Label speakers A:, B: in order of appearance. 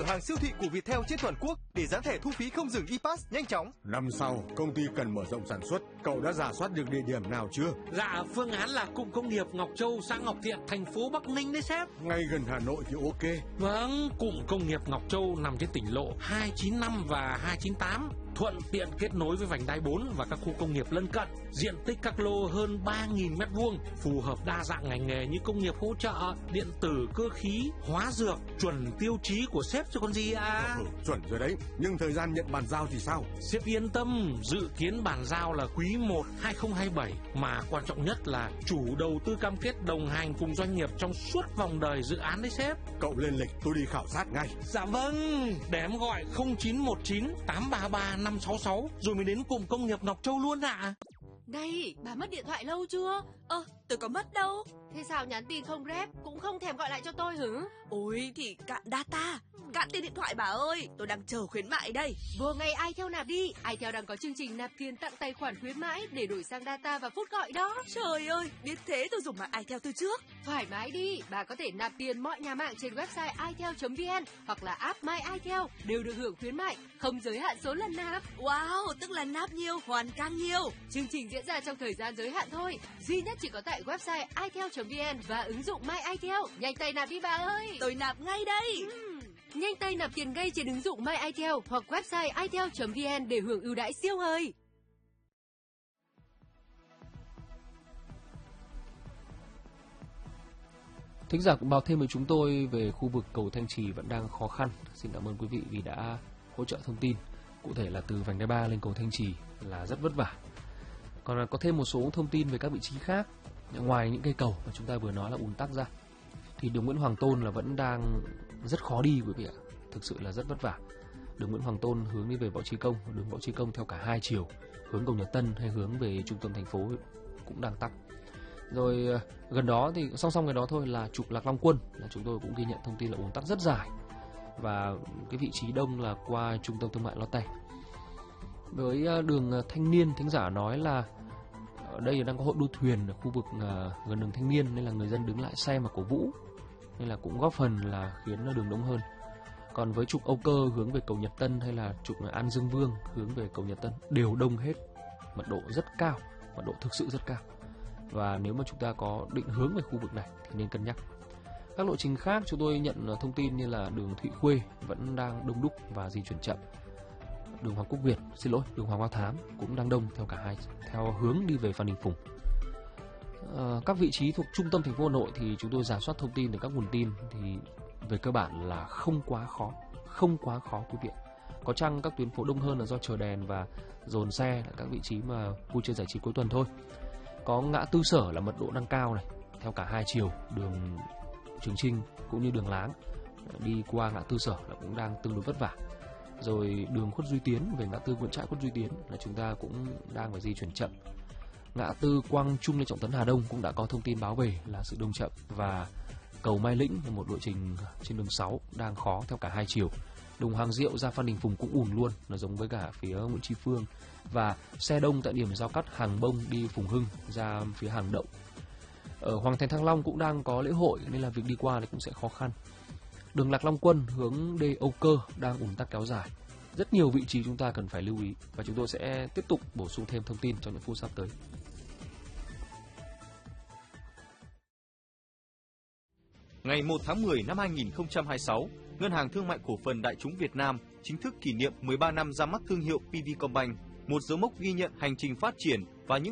A: hàng siêu thị của Viettel trên toàn quốc để dán thẻ thu phí không dừng ePass nhanh chóng.
B: Năm sau, công ty cần mở rộng sản xuất. Cậu đã rà soát được địa điểm nào chưa?
C: Dạ, phương án là cụm công nghiệp Ngọc Châu, xã Ngọc Thiện, thành phố Bắc Ninh đấy sếp.
B: Ngay gần Hà Nội thì ok.
C: Vâng, cụm công nghiệp Ngọc Châu nằm trên tỉnh lộ 295 và 298. Thuận tiện kết nối với vành đai 4 và các khu công nghiệp lân cận. Diện tích các lô hơn 3.000 m2, phù hợp đa dạng ngành nghề như công nghiệp hỗ trợ, điện tử, cơ khí, hóa dược, chuẩn tiêu chí của sếp chứ còn gì à.
B: Chuẩn rồi đấy, nhưng thời gian nhận bàn giao thì sao?
C: Sếp yên tâm, dự kiến bàn giao là quý 1 2027, mà quan trọng nhất là chủ đầu tư cam kết đồng hành cùng doanh nghiệp trong suốt vòng đời dự án đấy sếp.
B: Cậu lên lịch, tôi đi khảo sát ngay.
C: Dạ vâng, để em gọi 0919 833 566 rồi mới đến cụm công nghiệp Ngọc Châu luôn ạ.
D: Này, bà mất điện thoại lâu chưa?
E: Tôi có mất đâu.
D: Thế sao nhắn tin không rep, cũng không thèm gọi lại cho tôi hử?
E: Ôi thì cạn data, cạn tiền điện thoại bà ơi, tôi đang chờ khuyến mại đây.
D: Vừa ngày iTel nạp đi, iTel đang có chương trình nạp tiền tặng tài khoản khuyến mãi để đổi sang data và phút gọi đó.
E: Trời ơi, biết thế tôi dùng mạng iTel từ trước.
D: Thoải mái đi, bà có thể nạp tiền mọi nhà mạng trên website itel.vn hoặc là app My iTel đều được hưởng khuyến mại, không giới hạn số lần nạp.
E: Wow, tức là nạp nhiều, hoàn càng nhiều.
D: Chương trình diễn ra trong thời gian giới hạn thôi, duy nhất chỉ có tại website itel.vn và ứng dụng My iTel. Nhanh tay nạp đi bà ơi.
E: Tôi nạp ngay đây.
D: Nhanh tay nạp tiền ngay trên ứng dụng My iTel hoặc website itel.vn để hưởng ưu đãi siêu hời.
F: Thính giả cũng báo thêm với chúng tôi về khu vực cầu Thanh Trì vẫn đang khó khăn. Xin cảm ơn quý vị vì đã hỗ trợ thông tin. Cụ thể là từ vành đai 3 lên cầu Thanh Trì là rất vất vả. Còn có thêm một số thông tin về các vị trí khác. Ngoài những cây cầu mà chúng ta vừa nói là ùn tắc ra, thì đường Nguyễn Hoàng Tôn là vẫn đang rất khó đi quý vị ạ. Thực sự là rất vất vả. Đường Nguyễn Hoàng Tôn hướng đi về Võ Trí Công, đường Võ Trí Công theo cả hai chiều, hướng cầu Nhật Tân hay hướng về trung tâm thành phố cũng đang tắc. Rồi gần đó thì song song cái đó thôi là trục Lạc Long Quân, là chúng tôi cũng ghi nhận thông tin là ùn tắc rất dài, và cái vị trí đông là qua trung tâm thương mại Lotte. Với đường Thanh Niên, thính giả nói là ở đây đang có hội đua thuyền ở khu vực gần đường Thanh Niên, nên là người dân đứng lại xem và cổ vũ, nên là cũng góp phần là khiến đường đông hơn. Còn với trục Âu Cơ hướng về cầu Nhật Tân hay là trục An Dương Vương hướng về cầu Nhật Tân đều đông hết, mật độ rất cao, mật độ thực sự rất cao. Và nếu mà chúng ta có định hướng về khu vực này thì nên cân nhắc. Các lộ trình khác chúng tôi nhận thông tin như là đường Thụy Khuê vẫn đang đông đúc và di chuyển chậm. Đường Hoàng Quốc Việt, đường Hoàng Hoa Thám cũng đang đông theo cả hai, theo hướng đi về Phan Đình Phùng. Các vị trí thuộc trung tâm thành phố Hà Nội thì chúng tôi rà soát thông tin từ các nguồn tin thì về cơ bản là không quá khó quý vị. Có chăng các tuyến phố đông hơn là do chờ đèn và dồn xe là các vị trí mà vui chơi giải trí cuối tuần thôi. Có ngã tư Sở là mật độ đang cao này, theo cả hai chiều, đường Trường Chinh cũng như đường Láng đi qua ngã tư Sở là cũng đang tương đối vất vả. Rồi đường Khuất Duy Tiến về ngã tư Nguyễn Trãi Khuất Duy Tiến là chúng ta cũng đang phải di chuyển chậm. Ngã tư Quang Trung Lê Trọng Tấn Hà Đông cũng đã có thông tin báo về là sự đông chậm, và cầu Mai Lĩnh là một lộ trình trên đường 6 đang khó theo cả hai chiều. Đường Hoàng Diệu ra Phan Đình Phùng cũng ùn luôn, là giống với cả phía Nguyễn Tri Phương, và xe đông tại điểm giao cắt Hàng Bông đi Phùng Hưng ra phía Hàng Đậu. Ở Hoàng Thành Thăng Long cũng đang có lễ hội nên là việc đi qua thì cũng sẽ khó khăn. Đường Lạc Long Quân hướng đi Âu Cơ đang ùn tắc kéo dài. Rất nhiều vị trí chúng ta cần phải lưu ý và chúng tôi sẽ tiếp tục bổ sung thêm thông tin trong những phút sắp tới.
A: Ngày 1 tháng 10 năm 2026, Ngân hàng Thương mại Cổ phần Đại chúng Việt Nam chính thức kỷ niệm 13 năm ra mắt thương hiệu PVcombank, một dấu mốc ghi nhận hành trình phát triển và những